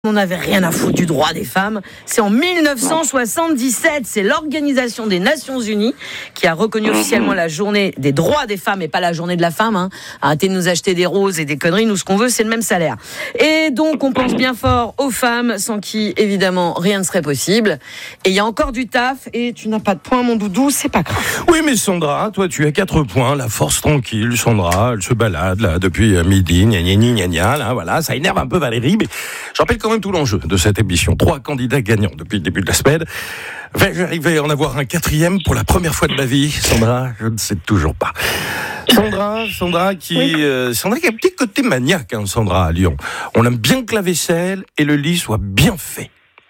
On n'avait rien à foutre du droit des femmes. C'est en 1977, c'est l'Organisation des Nations Unies qui a reconnu officiellement la journée des droits des femmes et pas la journée de la femme. Arrêtez de nous acheter des roses et des conneries, nous ce qu'on veut c'est le même salaire. Et donc on pense bien fort aux femmes sans qui évidemment rien ne serait possible. Et il y a encore du taf et tu n'as pas de points mon doudou, c'est pas grave. Oui mais Sandra, toi tu as 4 points, la force tranquille, Sandra, elle se balade là depuis midi, gna là voilà, ça énerve un peu Valérie, mais je rappelle quand même tout l'enjeu de cette émission. 3 candidats gagnants depuis le début de la semaine. J'arrivais à en avoir un 4e pour la première fois de ma vie. Sandra, je ne sais toujours pas. Sandra qui a un petit côté maniaque, Sandra, à Lyon. On aime bien que la vaisselle et le lit soient bien faits.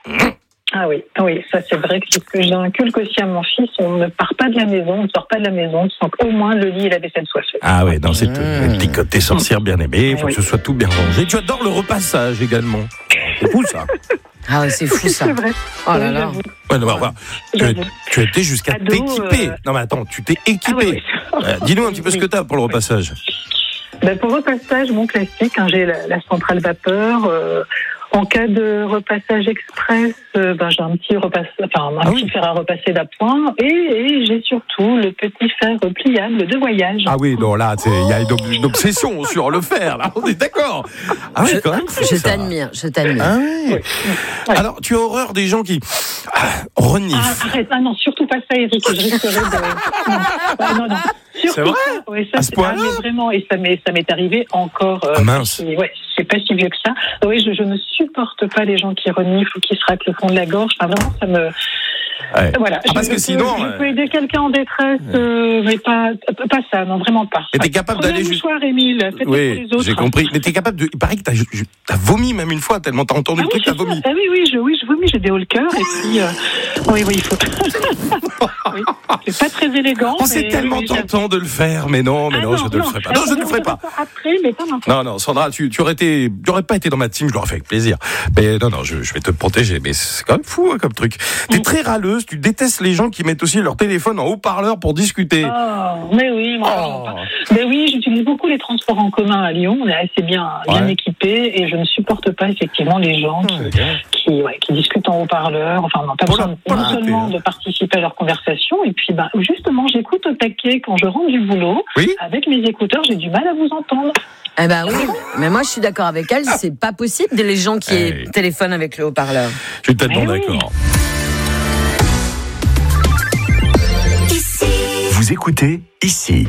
Ah oui, ça c'est vrai que c'est ce que j'inculque aussi à mon fils. On ne part pas de la maison, on ne sort pas de la maison sans qu'au moins le lit et la vaisselle soient faits. Ah ouais, c'est le petit côté sorcière bien aimé, il faut que ce soit tout bien rangé. Tu adores le repassage également. C'est fou ça. Ah ouais, c'est fou ça. C'est vrai. Oh là là. Ouais, non, voilà. Tu étais jusqu'à t'équiper. Non mais attends, tu t'es équipé. Dis-nous un petit peu ce que tu as pour le repassage. Pour le repassage, mon classique, j'ai la centrale vapeur. En cas de repassage express, j'ai un petit fer à repasser d'appoint et j'ai surtout le petit fer pliable de voyage. Ah oui, non là, il y a une obsession sur le fer, là, on est d'accord. Ah oui, quand même. Je t'admire. Ah oui. Ouais. Alors, tu as horreur des gens qui reniflent. Arrête, non, surtout pas ça, Eric, je risquerais de... Non. C'est vrai à ce point-là vraiment, et ça m'est arrivé encore. Mince. C'est pas si vieux que ça. Oui, je ne supporte pas les gens qui reniflent ou qui se raclent le fond de la gorge. Enfin, vraiment, ça me... Ouais. Voilà. Parce que sinon... Je peux aider quelqu'un en détresse, mais pas ça, non, vraiment pas. Et t'es capable d'aller juste... Émile, faites pour les autres. J'ai compris. Mais t'es capable de... Il paraît que t'as vomi même une fois, tellement t'as entendu le truc, t'as vomi. Oui, je vomis, j'ai des hauts le cœur, et puis... Oui, il faut... oui. C'est pas très élégant. C'est tellement tentant de le faire, mais non, je ne le ferai pas. Non, je ne le ferai pas. Après, mais pas maintenant. Non, Sandra, tu aurais pas été dans ma team, je l'aurais fait avec plaisir. Mais non, je vais te protéger. Mais c'est quand même fou, comme truc. T'es très râleuse, tu détestes les gens qui mettent aussi leur téléphone en haut-parleur pour discuter. Mais oui, Mais oui, j'utilise beaucoup les transports en commun à Lyon. On est assez bien équipés et je ne supporte pas effectivement les gens qui discutent en haut-parleur. Enfin, non, pas besoin non seulement de participer à leur conversation, et puis justement, j'écoute au taquet quand je rentre du boulot. Oui. Avec mes écouteurs, j'ai du mal à vous entendre. Eh ben oui, mais moi je suis d'accord avec elle, c'est pas possible les gens qui téléphonent avec le haut-parleur. Je suis tellement d'accord. Vous écoutez ici.